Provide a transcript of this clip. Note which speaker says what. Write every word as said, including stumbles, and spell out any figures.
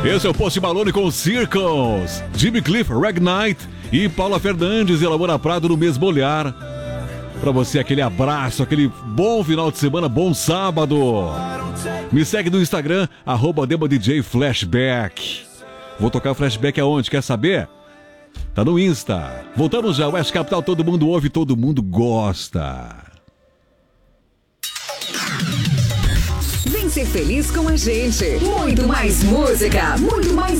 Speaker 1: Esse é o Post Malone com Circles, Jimmy Cliff, Reg Knight e Paula Fernandes e Lamona Prado no mesmo olhar. Pra você aquele abraço, aquele bom final de semana, bom sábado. Me segue no Instagram, arroba DemaDJ Flashback. Vou tocar o flashback aonde? Quer saber? Tá no Insta. Voltamos já, West Capital, todo mundo ouve, todo mundo gosta.
Speaker 2: Vem ser feliz com a gente. Muito mais música, muito mais